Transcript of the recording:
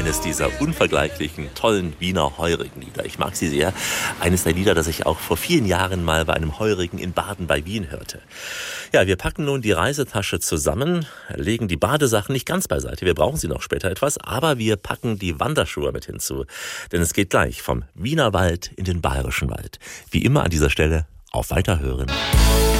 eines dieser unvergleichlichen, tollen Wiener Heurigen-Lieder. Ich mag sie sehr. Eines der Lieder, das ich auch vor vielen Jahren mal bei einem Heurigen in Baden bei Wien hörte. Ja, wir packen nun die Reisetasche zusammen, legen die Badesachen nicht ganz beiseite. Wir brauchen sie noch später etwas, aber wir packen die Wanderschuhe mit hinzu. Denn es geht gleich vom Wienerwald in den Bayerischen Wald. Wie immer an dieser Stelle auf Weiterhören.